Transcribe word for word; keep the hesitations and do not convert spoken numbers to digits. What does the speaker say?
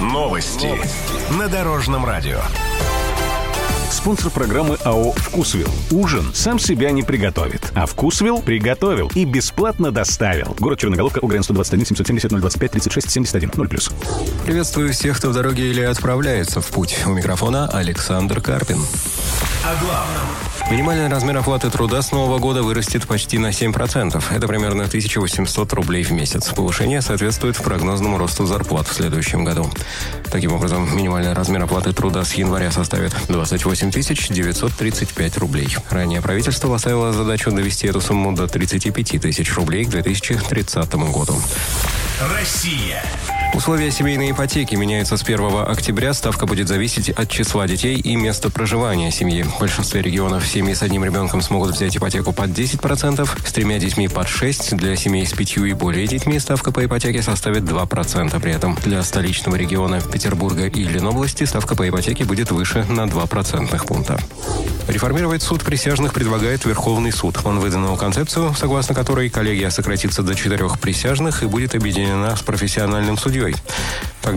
Новости на Дорожном радио. Спонсор программы АО «Вкусвилл». Ужин сам себя не приготовит, а «Вкусвилл» приготовил и бесплатно доставил. Город Черноголовка, УГРН сто двадцать один семьсот семьдесят ноль двадцать пять тридцать шесть семьдесят один ноль плюс. Приветствую всех, кто в дороге или отправляется в путь. У микрофона Александр Карпин. О главном. Минимальный размер оплаты труда с нового года вырастет почти на семь процентов. Это примерно тысяча восемьсот рублей в месяц. Повышение соответствует прогнозному росту зарплат в следующем году. Таким образом, минимальный размер оплаты труда с января составит двадцать восемь тысяч девятьсот тридцать пять рублей. Ранее правительство поставило задачу довести эту сумму до тридцать пять тысяч рублей к две тысячи тридцатому году. Россия. Условия семейной ипотеки меняются с первого октября. Ставка будет зависеть от числа детей и места проживания семьи. В большинстве регионов семьи с одним ребенком смогут взять ипотеку под десять процентов, с тремя детьми под шесть процентов. Для семей с пятью и более детьми ставка по ипотеке составит два процента. При этом для столичного региона Петербурга и Ленобласти ставка по ипотеке будет выше на два процентных пункта. Реформировать суд присяжных предлагает Верховный суд. Он выдвинул концепцию, согласно которой коллегия сократится до четырех присяжных и будет объединена с профессиональным судьей.